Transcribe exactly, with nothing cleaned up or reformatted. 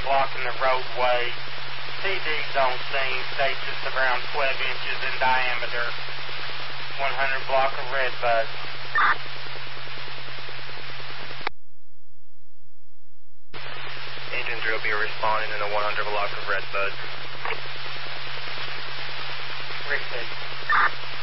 blocking the roadway. T Ds on scene states it's around twelve inches in diameter. one hundred block of Redbud. Agent Drill be responding in the one hundred block of Redbud. Repeat.